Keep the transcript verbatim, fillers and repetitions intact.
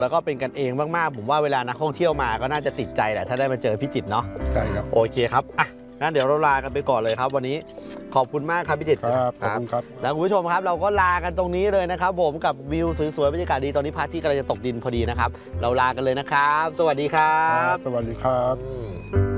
แล้วก็เป็นกันเองมากๆผมว่าเวลานักท่องเที่ยวมาก็น่าจะติดใจแหละถ้าได้มาเจอพี่จิตรเนาะใช่ครับโอเคครับอ่ะงั้นเดี๋ยวเราลากันไปก่อนเลยครับวันนี้ขอบคุณมากครับพี่จิตรครับขอบคุณครับแล้วคุณผู้ชมครับเราก็ลากันตรงนี้เลยนะครับผมกับวิวสวยๆบรรยากาศดีตอนนี้พระอาทิตย์กำลังจะตกดินพอดีนะครับเราลากันเลยนะครับสวัสดีครับสวัสดีครับ